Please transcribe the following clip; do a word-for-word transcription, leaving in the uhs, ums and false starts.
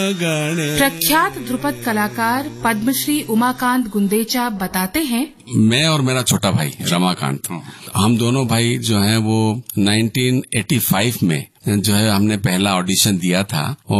प्रख्यात ध्रुपद कलाकार पद्मश्री उमाकांत गुंदेचा बताते हैं, मैं और मेरा छोटा भाई रमाकांत, हम दोनों भाई जो हैं वो नाइनटीन एटी फाइव में जो है हमने पहला ऑडिशन दिया था।